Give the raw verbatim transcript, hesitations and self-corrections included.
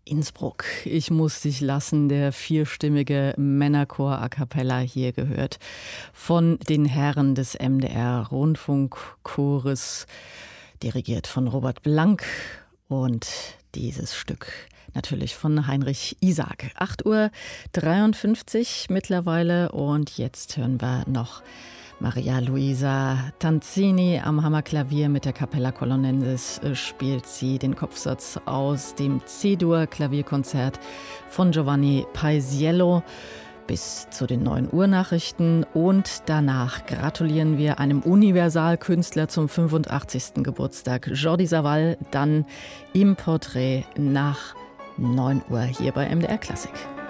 Innsbruck. Ich muss dich lassen, der vierstimmige Männerchor a cappella hier gehört. Von den Herren des M D R Rundfunkchores, dirigiert von Robert Blank, und dieses Stück natürlich von Heinrich Isaac. acht Uhr dreiundfünfzig mittlerweile, und jetzt hören wir noch Maria Luisa Tanzini am Hammerklavier. Mit der Capella Colonensis spielt sie den Kopfsatz aus dem C-Dur Klavierkonzert von Giovanni Paisiello bis zu den neun Uhr Nachrichten, und danach gratulieren wir einem Universalkünstler zum fünfundachtzigsten Geburtstag, Jordi Savall, dann im Porträt nach neun Uhr hier bei M D R Klassik.